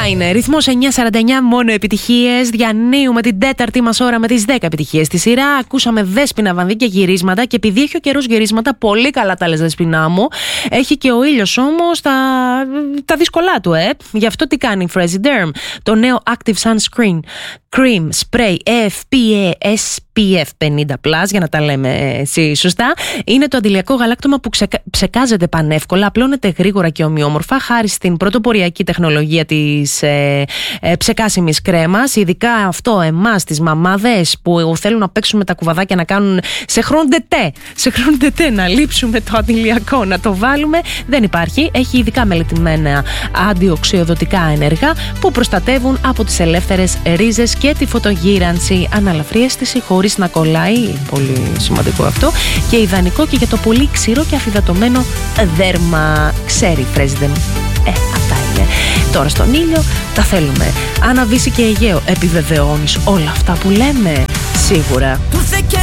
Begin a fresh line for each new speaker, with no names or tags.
είναι. Ρυθμός 9.49, μόνο επιτυχίες. Διανύουμε την τέταρτη μας ώρα με τις 10 επιτυχίες στη σειρά. Ακούσαμε Δέσποινα Βανδύ και γυρίσματα. Και επειδή έχει ο καιρός γυρίσματα, πολύ καλά τα λες, Δέσποινά μου. Έχει και ο ήλιος όμως τα δύσκολά του, Γι' αυτό τι κάνει η Fresh Derm? Το νέο Active Sunscreen Cream Spray FPA SPF 50+, για να τα λέμε σωστά. Είναι το αντιλιακό γαλάκτωμα που ψεκάζεται πανεύκολα, απλώνεται γρήγορα και ομοιόμορφα χάρη στην πρωτοποριακή τεχνολογία της ψεκάσιμης κρέμας. Ειδικά αυτό εμάς τις μαμάδες που θέλουν να παίξουν τα κουβαδάκια, να κάνουν σε χρόνο να λείψουμε το αντιλιακό, να το βάλουμε. Δεν υπάρχει. Έχει ειδικά μελετημένα αντιοξυδοτικά ενεργά που προστατεύουν από τις ελεύθερες ρίζες και τη φωτογύρανση. Αναλαφρή αίσθηση χωρίς να κολλάει. Πολύ σημαντικό αυτό. Και ιδανικό και για το πολύ ξηρό και αφυδατωμένο δέρμα. Ξέρει President. Αυτά είναι. Τώρα στον ήλιο τα θέλουμε. Αναβύση και Αιγαίο. Επιβεβαιώνεις όλα αυτά που λέμε? Σίγουρα.